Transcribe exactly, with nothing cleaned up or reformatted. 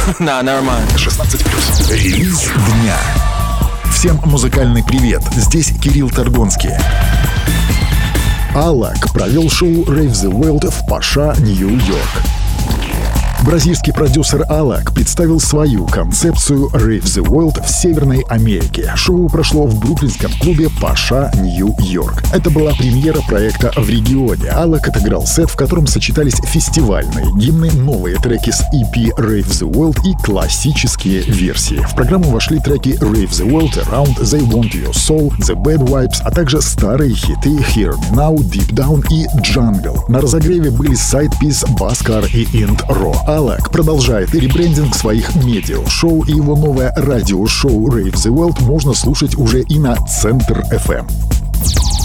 На, нормально. шестнадцать плюс. Релиз дня. Всем музыкальный привет. Здесь Кирилл Торгонский. Алак провел шоу Rave the World в Паша, Нью-Йорк. Бразильский продюсер Алак представил свою концепцию Rave the World в Северной Америке. Шоу прошло в бруклинском клубе Паша, Нью-Йорк. Это была премьера проекта в регионе. Алак отыграл сет, в котором сочетались фестивальные гимны, новые треки с и пи Rave the World и классические версии. В программу вошли треки Rave the World, Around, They Want Your Soul, The Bad Vibes, а также старые хиты Hear Me Now, Deep Down и Jungle. На разогреве были сайдпис, Баскар и Интро. Алак продолжает ребрендинг своих медиа-шоу, и его новое радиошоу Rave the World можно слушать уже и на Центр эф эм.